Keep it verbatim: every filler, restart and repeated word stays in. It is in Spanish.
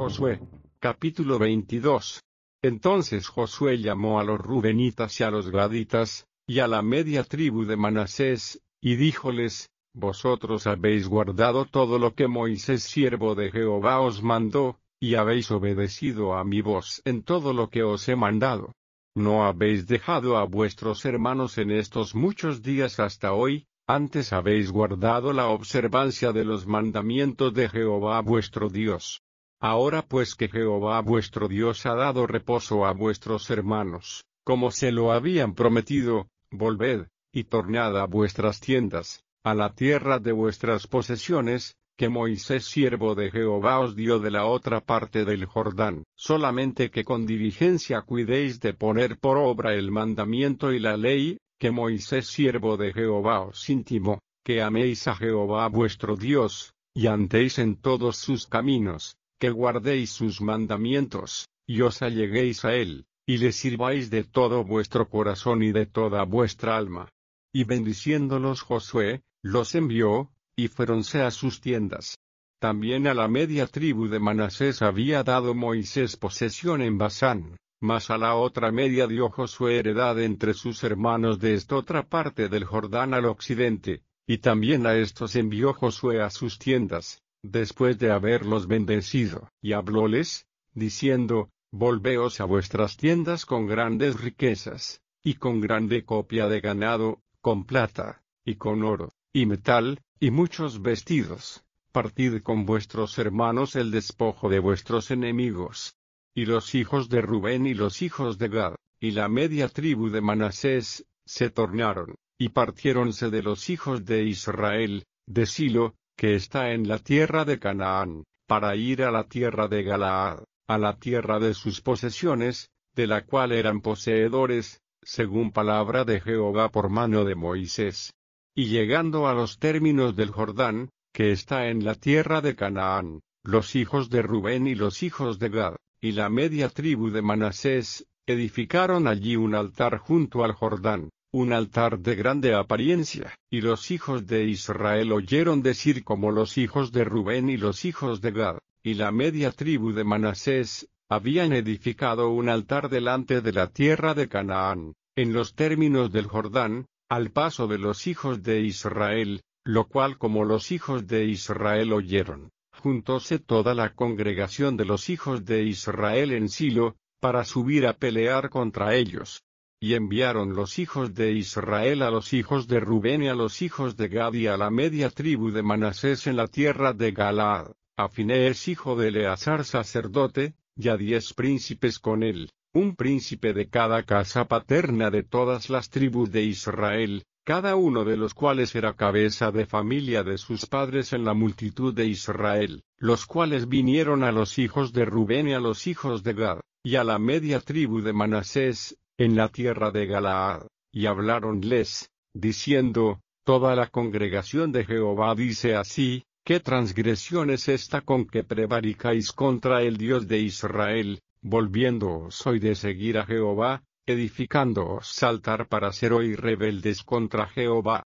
Josué. Capítulo veintidós. Entonces Josué llamó a los rubenitas y a los gaditas, y a la media tribu de Manasés, y díjoles: Vosotros habéis guardado todo lo que Moisés siervo de Jehová os mandó, y habéis obedecido a mi voz en todo lo que os he mandado. No habéis dejado a vuestros hermanos en estos muchos días hasta hoy, antes habéis guardado la observancia de los mandamientos de Jehová vuestro Dios. Ahora pues que Jehová vuestro Dios ha dado reposo a vuestros hermanos, como se lo habían prometido, volved, y tornad a vuestras tiendas, a la tierra de vuestras posesiones, que Moisés siervo de Jehová os dio de la otra parte del Jordán. Solamente que con diligencia cuidéis de poner por obra el mandamiento y la ley, que Moisés siervo de Jehová os intimó, que améis a Jehová vuestro Dios, y andéis en todos sus caminos, que guardéis sus mandamientos, y os alleguéis a él, y le sirváis de todo vuestro corazón y de toda vuestra alma. Y bendiciéndolos Josué, los envió, y fuéronse a sus tiendas. También a la media tribu de Manasés había dado Moisés posesión en Basán, mas a la otra media dio Josué heredad entre sus hermanos de esta otra parte del Jordán al occidente, y también a estos envió Josué a sus tiendas, después de haberlos bendecido. Y hablóles, diciendo: Volveos a vuestras tiendas con grandes riquezas, y con grande copia de ganado, con plata, y con oro, y metal, y muchos vestidos. Partid con vuestros hermanos el despojo de vuestros enemigos. Y los hijos de Rubén y los hijos de Gad, y la media tribu de Manasés, se tornaron, y partiéronse de los hijos de Israel, de Silo, que está en la tierra de Canaán, para ir a la tierra de Galaad, a la tierra de sus posesiones, de la cual eran poseedores, según palabra de Jehová por mano de Moisés. Y llegando a los términos del Jordán, que está en la tierra de Canaán, los hijos de Rubén y los hijos de Gad, y la media tribu de Manasés, edificaron allí un altar junto al Jordán, un altar de grande apariencia. Y los hijos de Israel oyeron decir como los hijos de Rubén y los hijos de Gad, y la media tribu de Manasés, habían edificado un altar delante de la tierra de Canaán, en los términos del Jordán, al paso de los hijos de Israel, lo cual como los hijos de Israel oyeron, juntóse toda la congregación de los hijos de Israel en Silo, para subir a pelear contra ellos. Y enviaron los hijos de Israel a los hijos de Rubén y a los hijos de Gad y a la media tribu de Manasés en la tierra de Galaad, a Finees hijo de Eleazar sacerdote, y a diez príncipes con él, un príncipe de cada casa paterna de todas las tribus de Israel, cada uno de los cuales era cabeza de familia de sus padres en la multitud de Israel, los cuales vinieron a los hijos de Rubén y a los hijos de Gad, y a la media tribu de Manasés, en la tierra de Galaad, y habláronles, diciendo: Toda la congregación de Jehová dice así: ¿Qué transgresión es esta con que prevaricáis contra el Dios de Israel, volviéndoos hoy de seguir a Jehová, edificándoos altar para ser hoy rebeldes contra Jehová?